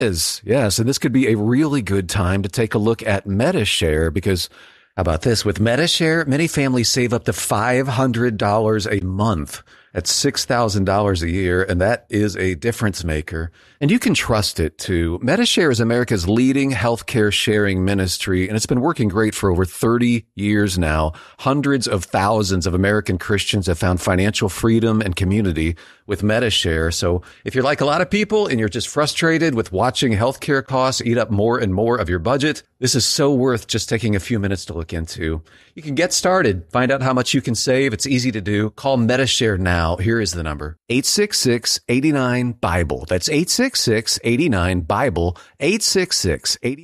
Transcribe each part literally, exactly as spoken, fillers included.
Is yes, and this could be a really good time to take a look at MediShare because how about this? With MediShare, many families save up to five hundred dollars a month. That's six thousand dollars a year, and that is a difference maker. And you can trust it, too. MediShare is America's leading healthcare sharing ministry, and it's been working great for over thirty years now. Hundreds of thousands of American Christians have found financial freedom and community with MediShare. So if you're like a lot of people and you're just frustrated with watching healthcare costs eat up more and more of your budget, this is so worth just taking a few minutes to look into. You can get started, find out how much you can save. It's easy to do. Call MediShare now. Here is the number, eight six six, eight nine, BIBLE. That's eight six six, eight nine, BIBLE, eight six six, eight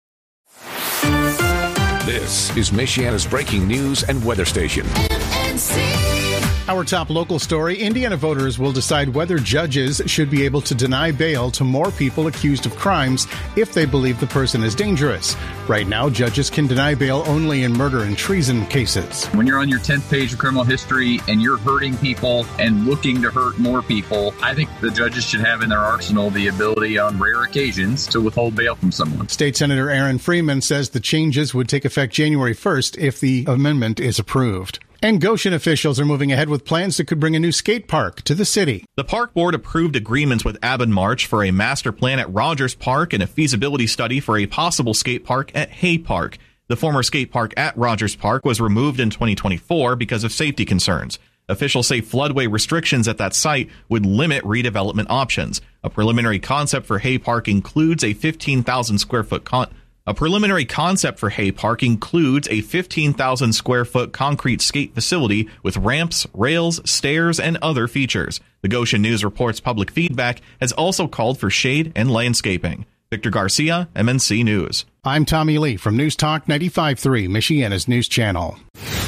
nine. This is Michiana's breaking news and weather station. M N C. Our top local story, Indiana voters will decide whether judges should be able to deny bail to more people accused of crimes if they believe the person is dangerous. Right now, judges can deny bail only in murder and treason cases. When you're on your tenth page of criminal history and you're hurting people and looking to hurt more people, I think the judges should have in their arsenal the ability on rare occasions to withhold bail from someone. State Senator Aaron Freeman says the changes would take effect January first if the amendment is approved. And Goshen officials are moving ahead with plans that could bring a new skate park to the city. The park board approved agreements with Abbott March for a master plan at Rogers Park and a feasibility study for a possible skate park at Hay Park. The former skate park at Rogers Park was removed in twenty twenty-four because of safety concerns. Officials say floodway restrictions at that site would limit redevelopment options. A preliminary concept for Hay Park includes a fifteen thousand square foot con- A preliminary concept for Hay Park includes a fifteen thousand square foot concrete skate facility with ramps, rails, stairs, and other features. The Goshen News reports public feedback has also called for shade and landscaping. Victor Garcia, M N C News. I'm Tommy Lee from News Talk ninety-five point three, Michiana's news channel.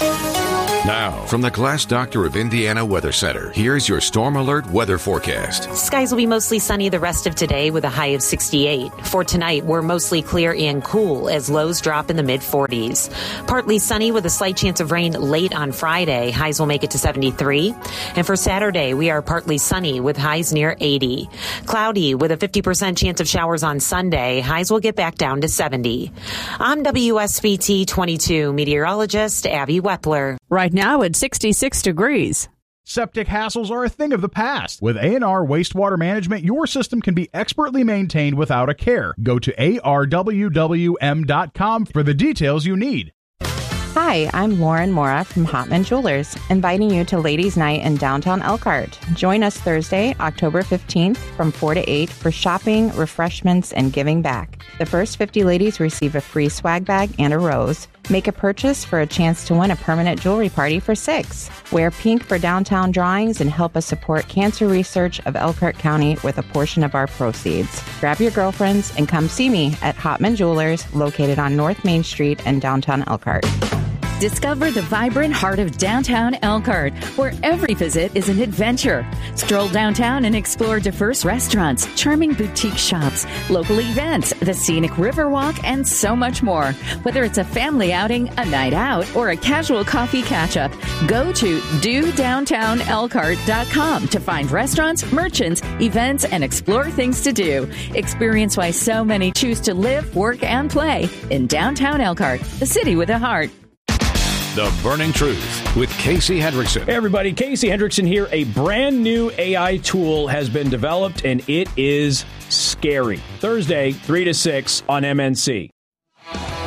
Now, from the Glass Doctor of Indiana Weather Center, here's your Storm Alert weather forecast. Skies will be mostly sunny the rest of today with a high of sixty-eight. For tonight, we're mostly clear and cool as lows drop in the mid forties. Partly sunny with a slight chance of rain late on Friday. Highs will make it to seventy-three. And for Saturday, we are partly sunny with highs near eighty. Cloudy with a fifty percent chance of showers on Sunday. Highs will get back down to seventy. I'm W S B T twenty-two meteorologist Abby Wepler. Right now at sixty-six degrees. Septic hassles are a thing of the past. With A and R Wastewater Management, your system can be expertly maintained without a care. Go to A R W W M dot com for the details you need. Hi, I'm Lauren Mora from Hotman Jewelers, inviting you to Ladies' Night in downtown Elkhart. Join us Thursday, October fifteenth from four to eight for shopping, refreshments, and giving back. The first fifty ladies receive a free swag bag and a rose. Make a purchase for a chance to win a permanent jewelry party for six. Wear pink for downtown drawings and help us support cancer research of Elkhart County with a portion of our proceeds. Grab your girlfriends and come see me at Hotman Jewelers, located on North Main Street in downtown Elkhart. Discover the vibrant heart of downtown Elkhart, where every visit is an adventure. Stroll downtown and explore diverse restaurants, charming boutique shops, local events, the scenic Riverwalk, and so much more. Whether it's a family outing, a night out, or a casual coffee catch-up, go to do downtown elkhart dot com to find restaurants, merchants, events, and explore things to do. Experience why so many choose to live, work, and play in downtown Elkhart, the city with a heart. The Burning Truth with Casey Hendrickson. Hey everybody, Casey Hendrickson here. A brand new A I tool has been developed, and it is scary. Thursday, three to six on M N C.